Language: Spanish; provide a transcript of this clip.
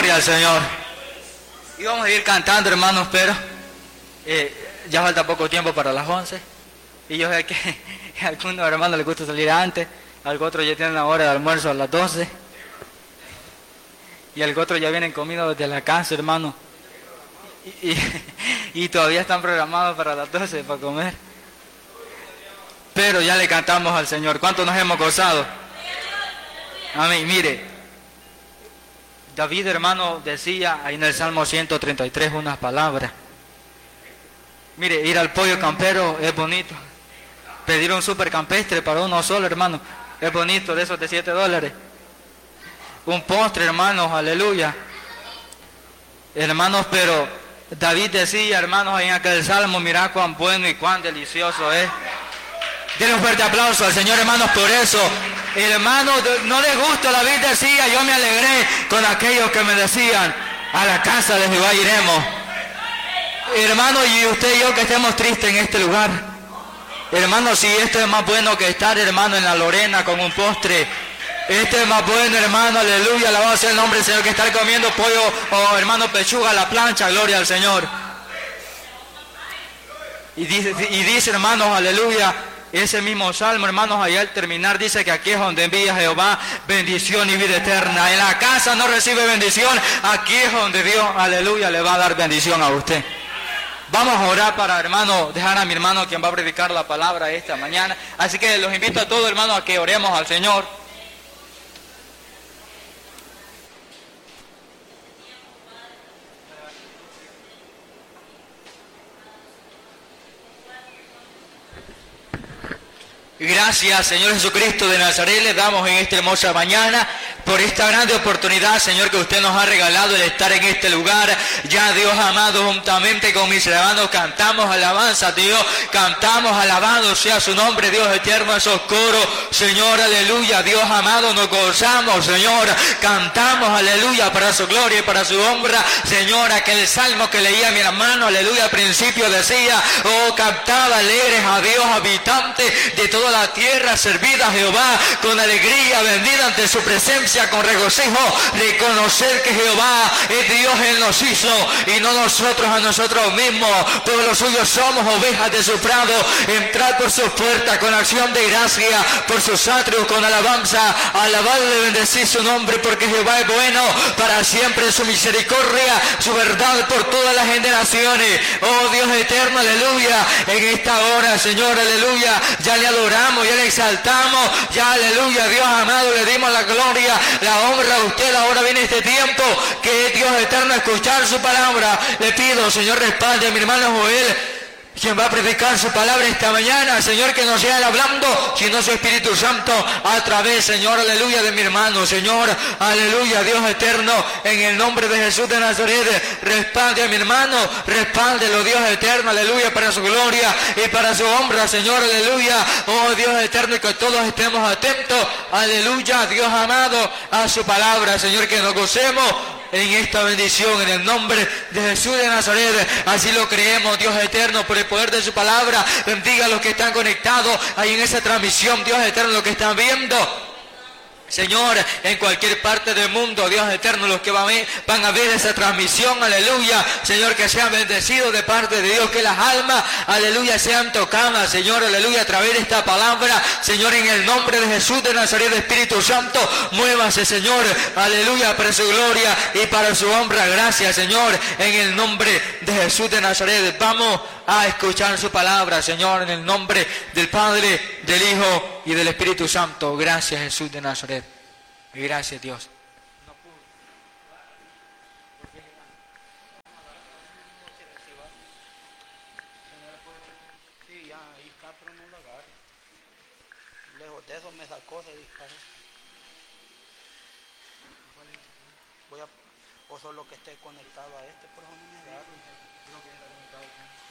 Gloria al Señor. Y vamos a ir cantando, hermanos, pero ya falta poco tiempo para las 11. Y yo sé que a algunos hermanos les gusta salir antes, al otro ya tienen la hora de almuerzo a las 12. Y al otro ya vienen comidos desde la casa, hermano. Y todavía están programados para las 12 para comer. Pero ya le cantamos al Señor. ¿Cuánto nos hemos gozado? Amén. Mire, David, hermano, decía ahí en el Salmo 133 unas palabras. Mire, ir al pollo campero es bonito. Pedir un super campestre para uno solo, hermano, es bonito, de esos de $7. Un postre, hermanos, aleluya. Hermanos, pero David decía, hermanos, ahí en aquel Salmo, mirá cuán bueno y cuán delicioso es. Denle un fuerte aplauso al Señor, hermanos, por eso. Hermanos, no les gusta, David decía, yo me alegré con aquellos que me decían, a la casa de Jehová iremos. Hermanos, y usted y yo que estemos tristes en este lugar. Hermanos, si esto es más bueno que estar, hermano, en la Lorena con un postre. Este es más bueno, hermano, aleluya, alabado sea el nombre del Señor, que estar comiendo pollo o, hermano, pechuga a la plancha, gloria al Señor. Y dice, hermanos, aleluya, ese mismo salmo, hermanos, allá al terminar dice que aquí es donde envía Jehová bendición y vida eterna. En la casa no recibe bendición, aquí es donde Dios, aleluya, le va a dar bendición a usted. Vamos a orar para, hermano, dejar a mi hermano quien va a predicar la palabra esta mañana. Así que los invito a todos, hermanos, a que oremos al Señor. Gracias, Señor Jesucristo de Nazaret, le damos en esta hermosa mañana por esta grande oportunidad, Señor, que usted nos ha regalado el estar en este lugar. Ya, Dios amado, juntamente con mis hermanos cantamos alabanza, Dios, cantamos alabado sea su nombre, Dios eterno, esos coros, Señor, aleluya, Dios amado, nos gozamos, Señor, cantamos, aleluya, para su gloria y para su honra, Señor, aquel salmo que leía mi hermano, aleluya, al principio decía, oh, cantad alegres a Dios, habitantes de toda la tierra, servida a Jehová con alegría, vendida ante su presencia con regocijo, reconocer que Jehová es Dios, Él nos hizo y no nosotros a nosotros mismos, todos los suyos somos ovejas de su prado, entrar por sus puertas con acción de gracia, por sus atrios con alabanza, alabarle, bendecir su nombre, porque Jehová es bueno, para siempre su misericordia, su verdad por todas las generaciones. Oh Dios eterno, aleluya, en esta hora, Señor, aleluya, ya le adoramos, ya le exaltamos, ya, aleluya, Dios amado, le dimos la gloria, la honra a usted. Ahora viene este tiempo que es Dios eterno, escuchar su palabra. Le pido, Señor, respalde a mi hermano Joel, quien va a predicar su palabra esta mañana, Señor, que no sea él hablando, sino su Espíritu Santo a través, Señor, aleluya, de mi hermano, Señor, aleluya, Dios eterno, en el nombre de Jesús de Nazaret, respalde a mi hermano, respáldelo, Dios eterno, aleluya, para su gloria y para su honra, Señor, aleluya, oh Dios eterno, y que todos estemos atentos, aleluya, Dios amado, a su palabra, Señor, que nos gocemos en esta bendición, en el nombre de Jesús de Nazaret. Así lo creemos, Dios eterno, por el poder de su palabra. Bendiga a los que están conectados ahí en esa transmisión, Dios eterno, los que están viendo, Señor, en cualquier parte del mundo, Dios eterno, los que van a ver esa transmisión, aleluya, Señor, que sean bendecidos de parte de Dios, que las almas, aleluya, sean tocadas, Señor, aleluya, a través de esta palabra, Señor, en el nombre de Jesús de Nazaret, Espíritu Santo, muévase, Señor, aleluya, para su gloria y para su honra. Gracias, Señor, en el nombre de Jesús de Nazaret. Vamos a escuchar su palabra, Señor, en el nombre del Padre, del Hijo y del Espíritu Santo. Gracias, Jesús de Nazaret. Gracias, Dios. Sí, ya, ahí está, pero no lo agarro. Lejos de eso me sacó, se disparó. O solo que esté conectado a este, por eso no me agarro.